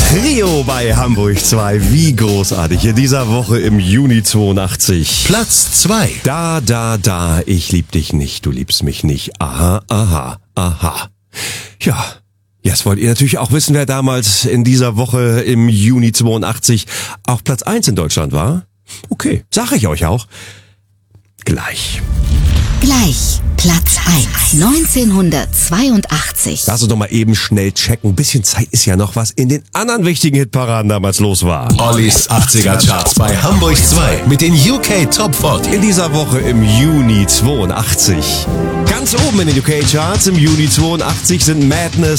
Trio bei Hamburg 2, wie großartig. In dieser Woche im Juni 82. Platz 2. Da, ich lieb dich nicht, du liebst mich nicht. Aha. Ja, jetzt wollt ihr natürlich auch wissen, wer damals in dieser Woche im Juni 82 auf Platz 1 in Deutschland war? Okay, sag ich euch auch. Gleich. Platz 1, 1982. Lass uns doch mal eben schnell checken. Ein bisschen Zeit ist ja noch, was in den anderen wichtigen Hitparaden damals los war. Ollis 80er Charts bei Hamburg 2 mit den UK Top 40. In dieser Woche im Juni 82. Ganz oben in den UK-Charts im Juni 82 sind Madness